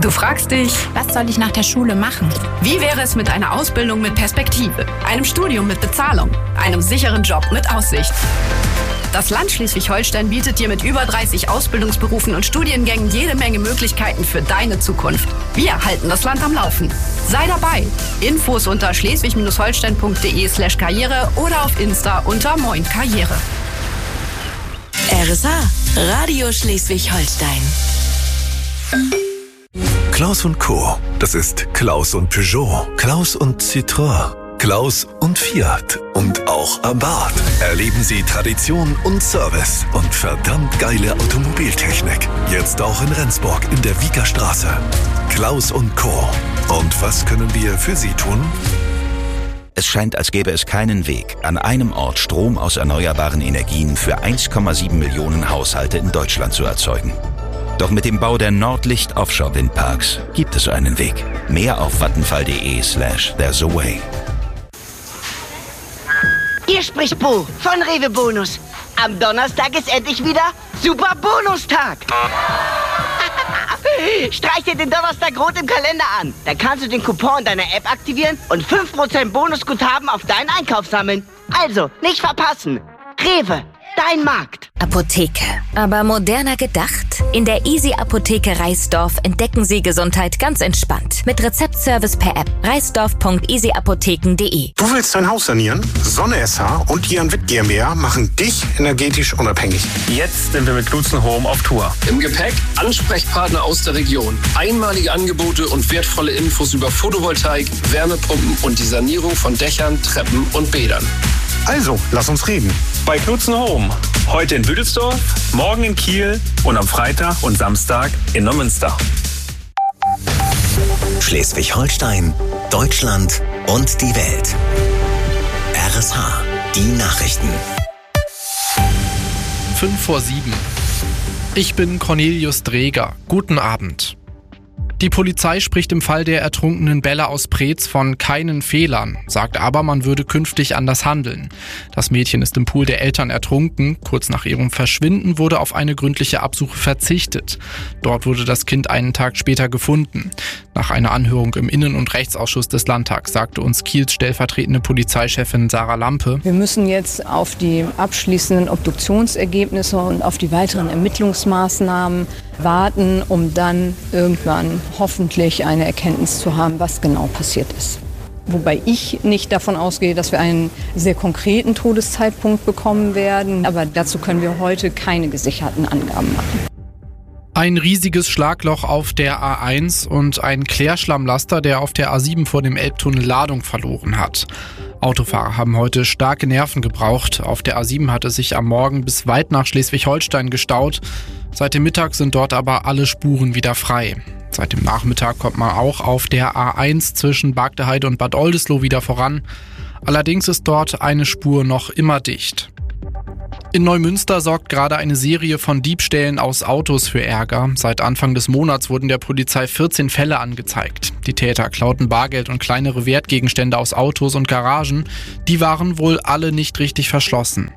Du fragst dich, was soll ich nach der Schule machen? Wie wäre es mit einer Ausbildung mit Perspektive, einem Studium mit Bezahlung, einem sicheren Job mit Aussicht? Das Land Schleswig-Holstein bietet dir mit über 30 Ausbildungsberufen und Studiengängen jede Menge Möglichkeiten für deine Zukunft. Wir halten das Land am Laufen. Sei dabei. Infos unter schleswig-holstein.de/karriere oder auf Insta unter Moin Karriere. RSA, Radio Schleswig-Holstein. Klaus und Co. Das ist Klaus und Peugeot, Klaus und Citroën, Klaus und Fiat und auch Abarth. Erleben Sie Tradition und Service und verdammt geile Automobiltechnik. Jetzt auch in Rendsburg in der Wieker Straße. Klaus und Co. Und was können wir für Sie tun? Es scheint, als gäbe es keinen Weg, an einem Ort Strom aus erneuerbaren Energien für 1,7 Millionen Haushalte in Deutschland zu erzeugen. Doch mit dem Bau der Nordlicht Offshore Windparks gibt es einen Weg. Mehr auf vattenfall.de/there's a way. Hier spricht Bo von Rewe Bonus. Am Donnerstag ist endlich wieder Super Bonustag. Streich dir den Donnerstag rot im Kalender an. Dann kannst du den Coupon deiner App aktivieren und 5% Bonusguthaben auf deinen Einkauf sammeln. Also, nicht verpassen. Rewe, dein Markt. Apotheke. Aber moderner gedacht? In der Easy Apotheke Reisdorf entdecken Sie Gesundheit ganz entspannt. Mit Rezeptservice per App. reisdorf.easyapotheken.de. Du willst dein Haus sanieren? Sonne SH und Jan Witt GmbH machen dich energetisch unabhängig. Jetzt sind wir mit Klutzen Home auf Tour. Im Gepäck Ansprechpartner aus der Region. Einmalige Angebote und wertvolle Infos über Photovoltaik, Wärmepumpen und die Sanierung von Dächern, Treppen und Bädern. Also, lass uns reden. Bei Klutzen Home. Heute in Büdelsdorf, morgen in Kiel und am Freitag und Samstag in Neumünster. Schleswig-Holstein, Deutschland und die Welt. RSH, die Nachrichten. 5:07. Ich bin Cornelius Dreger. Guten Abend. Die Polizei spricht im Fall der ertrunkenen Bella aus Preetz von keinen Fehlern, sagt aber, man würde künftig anders handeln. Das Mädchen ist im Pool der Eltern ertrunken. Kurz nach ihrem Verschwinden wurde auf eine gründliche Absuche verzichtet. Dort wurde das Kind einen Tag später gefunden. Nach einer Anhörung im Innen- und Rechtsausschuss des Landtags sagte uns Kiels stellvertretende Polizeichefin Sarah Lampe: Wir müssen jetzt auf die abschließenden Obduktionsergebnisse und auf die weiteren Ermittlungsmaßnahmen warten, um dann irgendwann hoffentlich eine Erkenntnis zu haben, was genau passiert ist. Wobei ich nicht davon ausgehe, dass wir einen sehr konkreten Todeszeitpunkt bekommen werden. Aber dazu können wir heute keine gesicherten Angaben machen. Ein riesiges Schlagloch auf der A1 und ein Klärschlammlaster, der auf der A7 vor dem Elbtunnel Ladung verloren hat. Autofahrer haben heute starke Nerven gebraucht. Auf der A7 hat es sich am Morgen bis weit nach Schleswig-Holstein gestaut. Seit dem Mittag sind dort aber alle Spuren wieder frei. Seit dem Nachmittag kommt man auch auf der A1 zwischen Bargteheide und Bad Oldesloe wieder voran. Allerdings ist dort eine Spur noch immer dicht. In Neumünster sorgt gerade eine Serie von Diebstählen aus Autos für Ärger. Seit Anfang des Monats wurden der Polizei 14 Fälle angezeigt. Die Täter klauten Bargeld und kleinere Wertgegenstände aus Autos und Garagen. Die waren wohl alle nicht richtig verschlossen.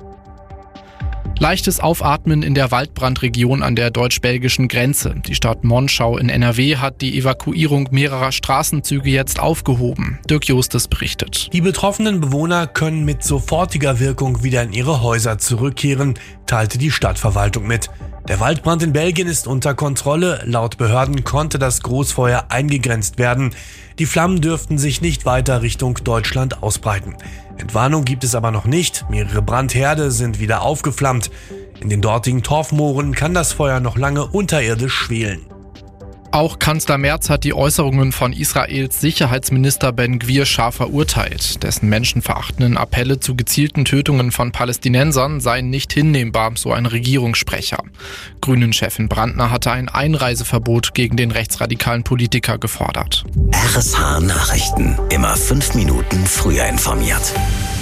Leichtes Aufatmen in der Waldbrandregion an der deutsch-belgischen Grenze. Die Stadt Monschau in NRW hat die Evakuierung mehrerer Straßenzüge jetzt aufgehoben. Dirk Justes berichtet. Die betroffenen Bewohner können mit sofortiger Wirkung wieder in ihre Häuser zurückkehren, teilte die Stadtverwaltung mit. Der Waldbrand in Belgien ist unter Kontrolle. Laut Behörden konnte das Großfeuer eingegrenzt werden. Die Flammen dürften sich nicht weiter Richtung Deutschland ausbreiten. Entwarnung gibt es aber noch nicht. Mehrere Brandherde sind wieder aufgeflammt. In den dortigen Torfmooren kann das Feuer noch lange unterirdisch schwelen. Auch Kanzler Merz hat die Äußerungen von Israels Sicherheitsminister Ben-Gvir scharf verurteilt. Dessen menschenverachtenden Appelle zu gezielten Tötungen von Palästinensern seien nicht hinnehmbar, so ein Regierungssprecher. Grünen-Chefin Brandner hatte ein Einreiseverbot gegen den rechtsradikalen Politiker gefordert. RSH Nachrichten. Immer 5 Minuten früher informiert.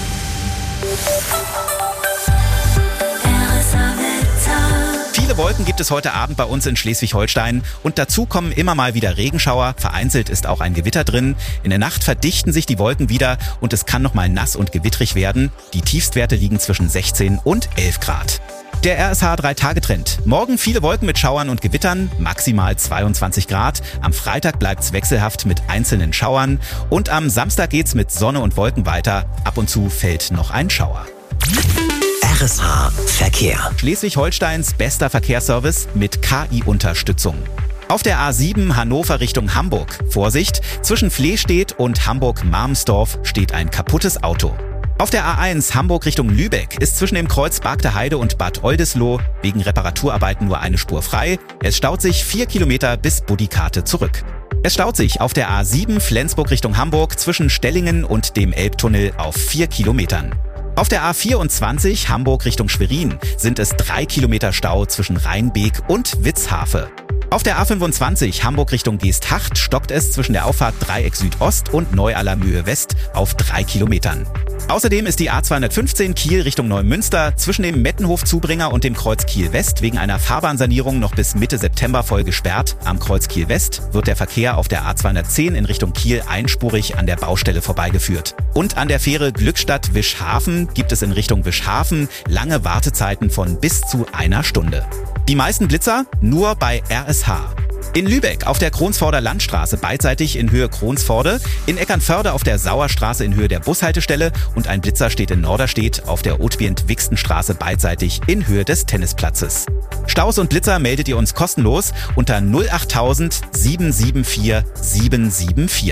Viele Wolken gibt es heute Abend bei uns in Schleswig-Holstein und dazu kommen immer mal wieder Regenschauer. Vereinzelt ist auch ein Gewitter drin. In der Nacht verdichten sich die Wolken wieder und es kann noch mal nass und gewittrig werden. Die Tiefstwerte liegen zwischen 16 und 11 Grad. Der RSH 3-Tage-Trend. Morgen viele Wolken mit Schauern und Gewittern, maximal 22 Grad. Am Freitag bleibt's wechselhaft mit einzelnen Schauern. Und am Samstag geht's mit Sonne und Wolken weiter. Ab und zu fällt noch ein Schauer. RSH Verkehr. Schleswig-Holsteins bester Verkehrsservice mit KI-Unterstützung. Auf der A7 Hannover Richtung Hamburg. Vorsicht, zwischen Flehstedt und Hamburg-Marmsdorf steht ein kaputtes Auto. Auf der A1 Hamburg Richtung Lübeck ist zwischen dem Kreuz Bargter Heide und Bad Oldesloe wegen Reparaturarbeiten nur eine Spur frei. Es staut sich 4 Kilometer bis Budikate zurück. Es staut sich auf der A7 Flensburg Richtung Hamburg zwischen Stellingen und dem Elbtunnel auf 4 Kilometern. Auf der A24 Hamburg Richtung Schwerin sind es 3 Kilometer Stau zwischen Rheinbeek und Witzhafe. Auf der A25 Hamburg Richtung Geesthacht stockt es zwischen der Auffahrt Dreieck Südost und Neu-Allermühe West auf 3 Kilometern. Außerdem ist die A215 Kiel Richtung Neumünster zwischen dem Mettenhof-Zubringer und dem Kreuz Kiel-West wegen einer Fahrbahnsanierung noch bis Mitte September voll gesperrt. Am Kreuz Kiel-West wird der Verkehr auf der A210 in Richtung Kiel einspurig an der Baustelle vorbeigeführt. Und an der Fähre Glückstadt-Wischhafen gibt es in Richtung Wischhafen lange Wartezeiten von bis zu 1 Stunde. Die meisten Blitzer nur bei RSH. In Lübeck auf der Kronsvorder Landstraße beidseitig in Höhe Kronsvorde, in Eckernförde auf der Sauerstraße in Höhe der Bushaltestelle und ein Blitzer steht in Norderstedt auf der Otbient-Wixtenstraße beidseitig in Höhe des Tennisplatzes. Staus und Blitzer meldet ihr uns kostenlos unter 08000 774 774.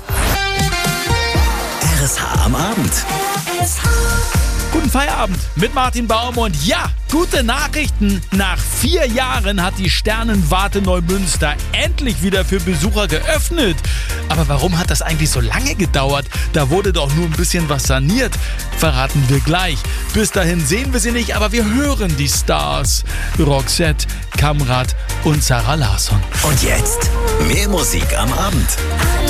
RSH am Abend. Guten Feierabend mit Martin Baum und ja, gute Nachrichten. Nach 4 Jahren hat die Sternenwarte Neumünster endlich wieder für Besucher geöffnet. Aber warum hat das eigentlich so lange gedauert? Da wurde doch nur ein bisschen was saniert. Verraten wir gleich. Bis dahin sehen wir sie nicht, aber wir hören die Stars. Roxette, Kamrat und Sarah Larsson. Und jetzt mehr Musik am Abend.